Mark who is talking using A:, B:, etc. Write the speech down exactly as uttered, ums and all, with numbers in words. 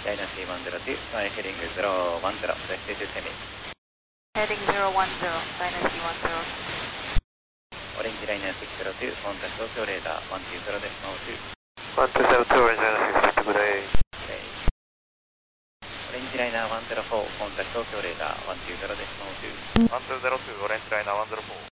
A: Dynasty one zero two, fly heading zero one zero, requested to semi.
B: Heading zero one zero, Dynasty one zero.
A: Orange Liner six zero two, contact Tokyo radar one two zero decimal two.
C: one two zero two, Orange Liner six zero two, good day.
A: Orange Liner one zero four, contact Tokyo radar one two zero decimal two.
C: one two zero two, Orange Liner one zero four.